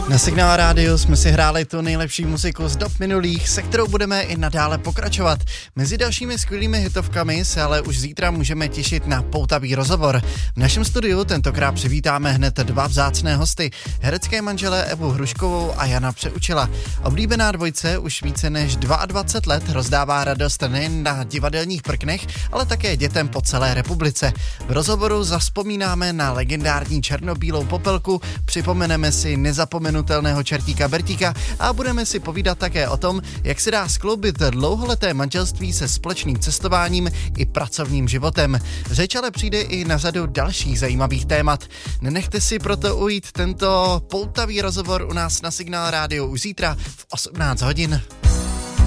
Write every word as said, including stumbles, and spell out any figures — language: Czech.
Na Signál rádiu jsme si hráli tu nejlepší muziku z dob minulých, se kterou budeme i nadále pokračovat. Mezi dalšími skvělými hitovkami se ale už zítra můžeme těšit na poutavý rozhovor. V našem studiu tentokrát přivítáme hned dva vzácné hosty, herecké manželé Evu Hruškovou a Jana Přeučila. Oblíbená dvojce už více než dvacet dva let rozdává radost nejen na divadelních prknech, ale také dětem po celé republice. V rozhovoru zavzpomínáme na legendární černobílou popelku, připomeneme si nezapomenutelného čertíka Bertíka a budeme si povídat také o tom, jak se dá skloubit dlouholeté manželství se společným cestováním i pracovním životem. Řeč ale přijde i na řadu dalších zajímavých témat. Nenechte si proto ujít tento poutavý rozhovor u nás na Signál rádiu už zítra v osmnáct hodin.